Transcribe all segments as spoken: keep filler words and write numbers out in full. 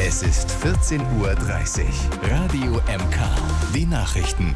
Es ist vierzehn Uhr dreißig. Radio M K. Die Nachrichten.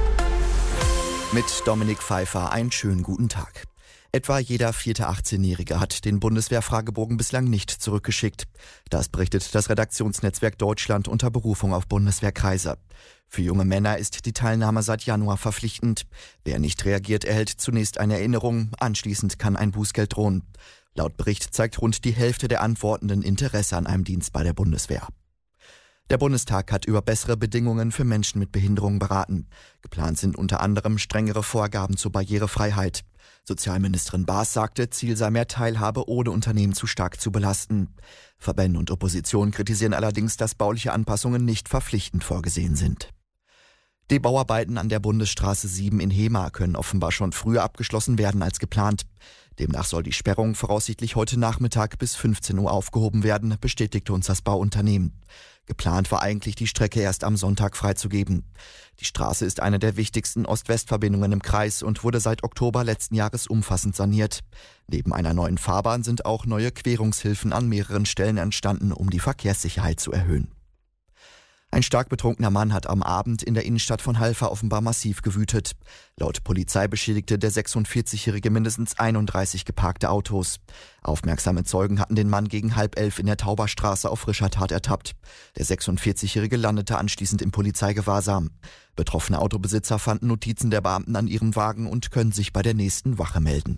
Mit Dominik Pfeiffer einen schönen guten Tag. Etwa jeder vierte achtzehnjährige hat den Bundeswehr-Fragebogen bislang nicht zurückgeschickt. Das berichtet das Redaktionsnetzwerk Deutschland unter Berufung auf Bundeswehrkreise. Für junge Männer ist die Teilnahme seit Januar verpflichtend. Wer nicht reagiert, erhält zunächst eine Erinnerung, anschließend kann ein Bußgeld drohen. Laut Bericht zeigt rund die Hälfte der Antwortenden Interesse an einem Dienst bei der Bundeswehr. Der Bundestag hat über bessere Bedingungen für Menschen mit Behinderung beraten. Geplant sind unter anderem strengere Vorgaben zur Barrierefreiheit. Sozialministerin Baas sagte, Ziel sei mehr Teilhabe, ohne Unternehmen zu stark zu belasten. Verbände und Opposition kritisieren allerdings, dass bauliche Anpassungen nicht verpflichtend vorgesehen sind. Die Bauarbeiten an der Bundesstraße sieben in Hemer können offenbar schon früher abgeschlossen werden als geplant. Demnach soll die Sperrung voraussichtlich heute Nachmittag bis fünfzehn Uhr aufgehoben werden, bestätigte uns das Bauunternehmen. Geplant war eigentlich, die Strecke erst am Sonntag freizugeben. Die Straße ist eine der wichtigsten Ost-West-Verbindungen im Kreis und wurde seit Oktober letzten Jahres umfassend saniert. Neben einer neuen Fahrbahn sind auch neue Querungshilfen an mehreren Stellen entstanden, um die Verkehrssicherheit zu erhöhen. Ein stark betrunkener Mann hat am Abend in der Innenstadt von Halver offenbar massiv gewütet. Laut Polizei beschädigte der sechsundvierzigjährige mindestens einunddreißig geparkte Autos. Aufmerksame Zeugen hatten den Mann gegen halb elf in der Tauberstraße auf frischer Tat ertappt. Der sechsundvierzigjährige landete anschließend im Polizeigewahrsam. Betroffene Autobesitzer fanden Notizen der Beamten an ihrem Wagen und können sich bei der nächsten Wache melden.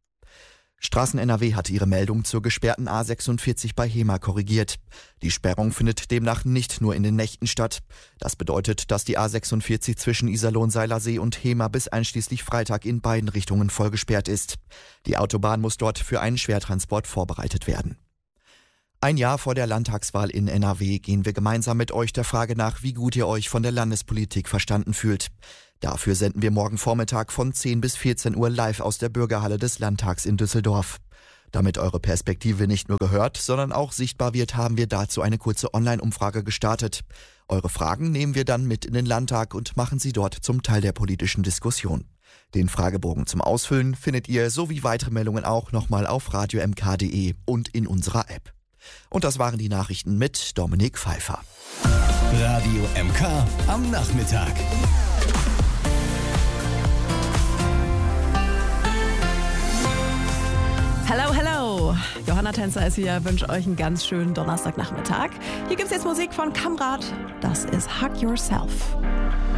Straßen N R W hatte ihre Meldung zur gesperrten A sechsundvierzig bei Hemer korrigiert. Die Sperrung findet demnach nicht nur in den Nächten statt. Das bedeutet, dass die A sechsundvierzig zwischen Iserlohn-Seilersee und Hemer bis einschließlich Freitag in beiden Richtungen voll gesperrt ist. Die Autobahn muss dort für einen Schwertransport vorbereitet werden. Ein Jahr vor der Landtagswahl in N R W gehen wir gemeinsam mit euch der Frage nach, wie gut ihr euch von der Landespolitik verstanden fühlt. Dafür senden wir morgen Vormittag von zehn bis vierzehn Uhr live aus der Bürgerhalle des Landtags in Düsseldorf. Damit eure Perspektive nicht nur gehört, sondern auch sichtbar wird, haben wir dazu eine kurze Online-Umfrage gestartet. Eure Fragen nehmen wir dann mit in den Landtag und machen sie dort zum Teil der politischen Diskussion. Den Fragebogen zum Ausfüllen findet ihr sowie weitere Meldungen auch nochmal auf radio m k punkt d e und in unserer App. Und das waren die Nachrichten mit Dominik Pfeiffer. Radio M K am Nachmittag. Hello, hello! Johanna Tänzer ist hier, wünsche euch einen ganz schönen Donnerstagnachmittag. Hier gibt's jetzt Musik von Kamrat, das ist Hug Yourself.